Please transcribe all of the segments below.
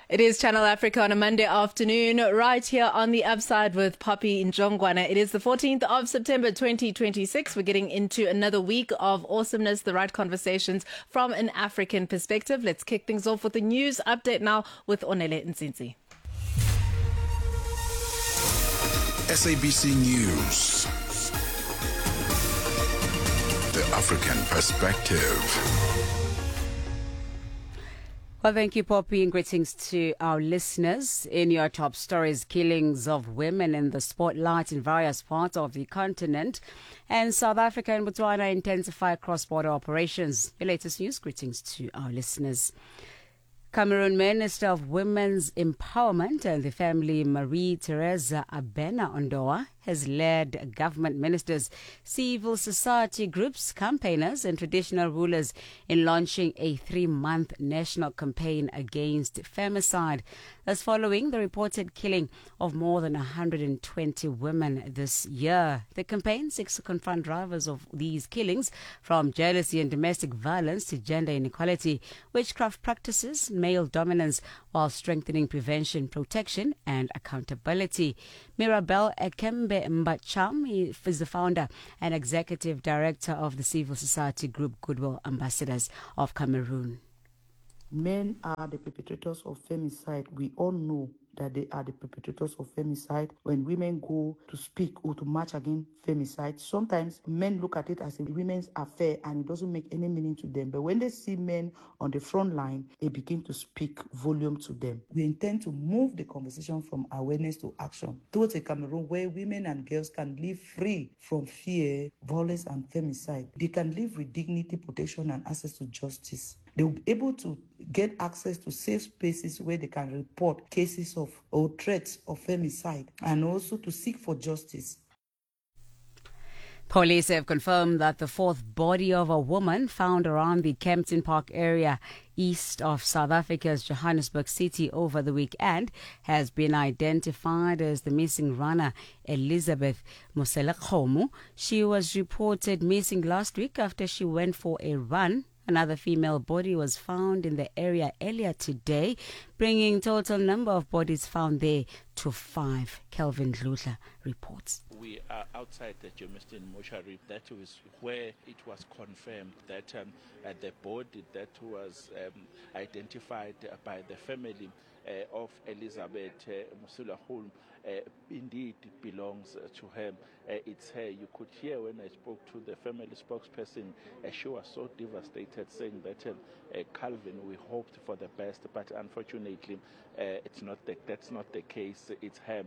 It is Channel Africa on a Monday afternoon, right here on the Upside with Poppy Njongwana. It is the 14th of September 2026. We're getting into another week of awesomeness, the right conversations from an African perspective. Let's kick things off with the news update now with Onele Nzinzi. SABC News. The African perspective. Well, thank you, Poppy, and greetings to our listeners. In your top stories, killings of women in the spotlight in various parts of the continent, and South Africa and Botswana intensify cross-border operations. Your latest news, greetings to our listeners. Cameroon Minister of Women's Empowerment and the Family, Marie-Theresa Abena-Ondoa, has led government ministers, civil society groups, campaigners and traditional rulers in launching a 3-month national campaign against femicide. That's following the reported killing of more than 120 women this year. The campaign seeks to confront drivers of these killings, from jealousy and domestic violence to gender inequality, witchcraft practices, male dominance, while strengthening prevention, protection and accountability. Mirabel Ekembe Mbacham is the founder and executive director of the civil society group Goodwill Ambassadors of Cameroon. Men are the perpetrators of femicide. We all know that they are the perpetrators of femicide. When women go to speak or to march against femicide, sometimes men look at it as a women's affair and it doesn't make any meaning to them. But when they see men on the front line, they begin to speak volume to them. We intend to move the conversation from awareness to action towards a Cameroon where women and girls can live free from fear, violence, and femicide. They can live with dignity, protection, and access to justice. They will be able to get access to safe spaces where they can report cases of or threats of femicide and also to seek for justice. Police have confirmed that the fourth body of a woman found around the Kempton Park area east of South Africa's Johannesburg city over the weekend has been identified as the missing runner Elizabeth Moselekgomo. She was reported missing last week after she went for a run. Another female body was found in the area earlier today, bringing total number of bodies found there to 5. Kelvin Dludla reports. We are outside the Germiston mortuary. That was where it was confirmed that the body that was identified by the family of Elizabeth Moselekgomo indeed belongs to her. It's her. You could hear when I spoke to the family spokesperson, she was so devastated, saying that Calvin, we hoped for the best, but unfortunately, that's not the case. It's her.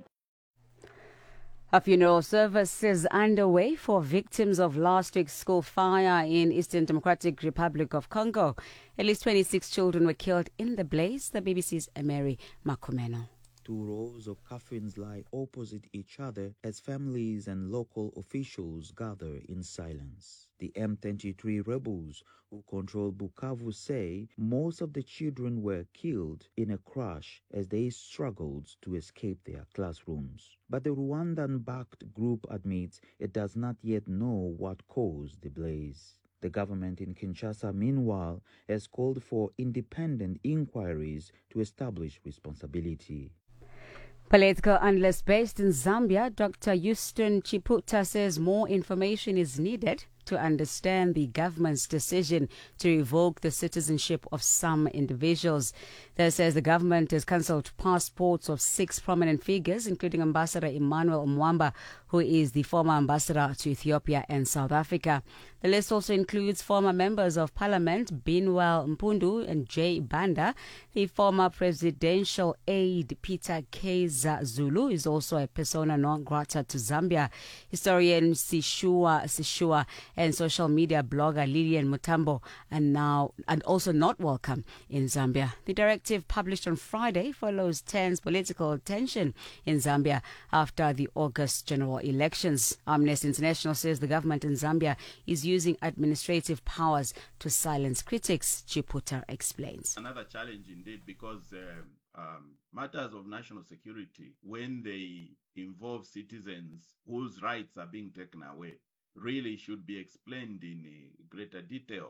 A funeral service is underway for victims of last week's school fire in Eastern Democratic Republic of Congo. At least 26 children were killed in the blaze. The BBC's Emery Makumeno. 2 rows of coffins lie opposite each other as families and local officials gather in silence. The M23 rebels who control Bukavu say most of the children were killed in a crash as they struggled to escape their classrooms. But the Rwandan-backed group admits it does not yet know what caused the blaze. The government in Kinshasa, meanwhile, has called for independent inquiries to establish responsibility. Political analyst based in Zambia, Dr. Houston Chiputa, says more information is needed to understand the government's decision to revoke the citizenship of some individuals. That says the government has cancelled passports of 6 prominent figures, including Ambassador Emmanuel Mwamba, who is the former ambassador to Ethiopia and South Africa. The list also includes former members of parliament Binwell Mpundu and Jay Banda. The former presidential aide Peter Keza Zulu is also a persona non grata to Zambia. Historian Sishua and social media blogger Lillian Mutambo and also not welcome in Zambia. The directive published on Friday follows tense political tension in Zambia after the August general elections. Amnesty International says the government in Zambia is using administrative powers to silence critics. Chiputa explains. Another challenge indeed, because matters of national security, when they involve citizens whose rights are being taken away, really should be explained in greater detail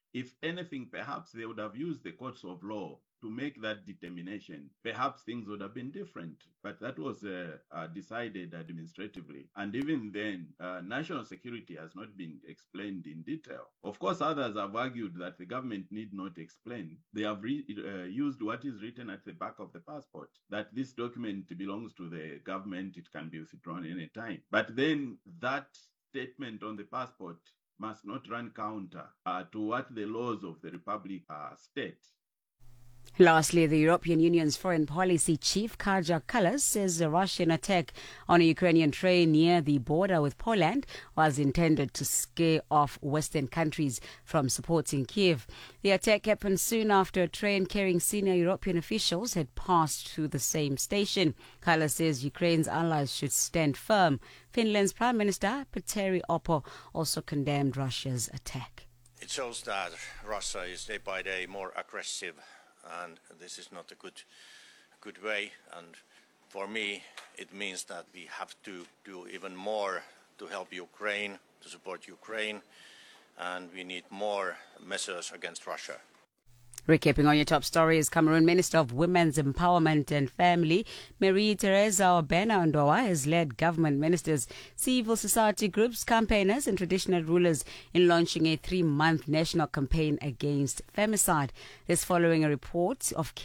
If anything, perhaps they would have used the courts of law to make that determination. Perhaps things would have been different, but that was decided administratively. And even then, national security has not been explained in detail. Of course, others have argued that the government need not explain. They have used what is written at the back of the passport, that this document belongs to the government, it can be withdrawn anytime. But then that statement on the passport must not run counter to what the laws of the Republic state. Lastly, the European Union's foreign policy chief, Kaja Kallas, says the Russian attack on a Ukrainian train near the border with Poland was intended to scare off Western countries from supporting Kiev. The attack happened soon after a train carrying senior European officials had passed through the same station. Kallas says Ukraine's allies should stand firm. Finland's Prime Minister, Petteri Orpo, also condemned Russia's attack. It shows that Russia is day by day more aggressive, and this is not a good way. And for me, it means that we have to do even more to help Ukraine, to support Ukraine, and we need more measures against Russia. Recapping on your top stories, Cameroon Minister of Women's Empowerment and Family, Marie-Theresa Obena-Ndoa, has led government ministers, civil society groups, campaigners and traditional rulers in launching a 3-month national campaign against femicide. This following a report of